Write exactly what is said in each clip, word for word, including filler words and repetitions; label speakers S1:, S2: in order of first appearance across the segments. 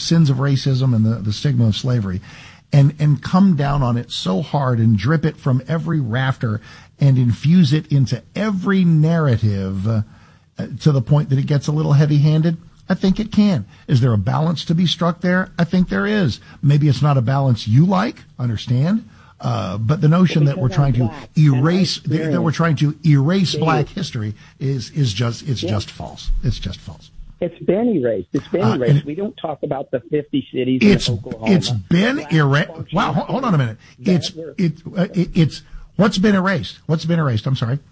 S1: sins of racism and the, the stigma of slavery, and, and come down on it so hard and drip it from every rafter and infuse it into every narrative uh, to the point that it gets a little heavy-handed? I think it can. Is there a balance to be struck there? I think there is. Maybe it's not a balance you like, understand? Uh, but the notion that we're trying to erase, that we're trying to erase black history is, is just, it's yeah. just false. It's just false.
S2: It's been erased. It's been uh, erased. We don't talk about the fifty cities
S1: it's,
S2: in Oklahoma.
S1: It's been erased. Wow, hold, hold on a minute. It's, it, uh, it, it's, what's been erased? What's been erased? I'm sorry.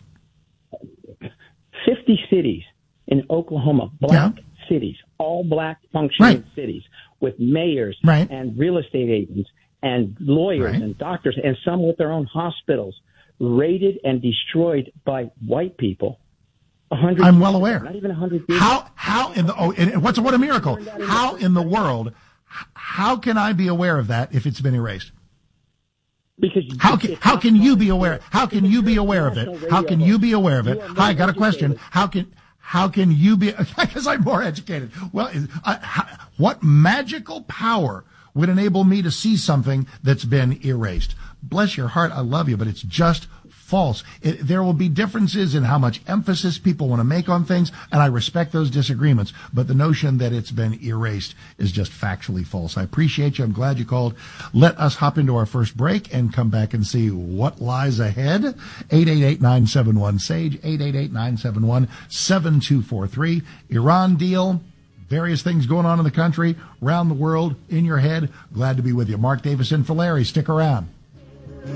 S2: fifty cities in Oklahoma, black yeah. cities, all black functioning right. cities with mayors
S1: right.
S2: and real estate agents and lawyers
S1: right.
S2: and doctors and some with their own hospitals raided and destroyed by white people.
S1: I'm well aware.
S2: Not even a hundred years.
S1: How, how in the, oh, and what's, what a miracle. How in the world, how can I be aware of that if it's been erased?
S2: Because
S1: how can, how can you be aware? How can you be aware of it? How can you be aware of it? Hi, I got a question. How can, how can you be, because I'm more educated. Well, uh, how, what magical power would enable me to see something that's been erased? Bless your heart, I love you, but it's just false. It, there will be differences in how much emphasis people want to make on things, and I respect those disagreements, but the notion that it's been erased is just factually false. I appreciate you. I'm glad you called. Let us hop into our first break and come back and see what lies ahead. eight eight eight, nine seven one, S A G E, eight eight eight, nine seven one, seven two four three. Iran deal, various things going on in the country, around the world, in your head. Glad to be with you. Mark Davison for Larry. Stick around.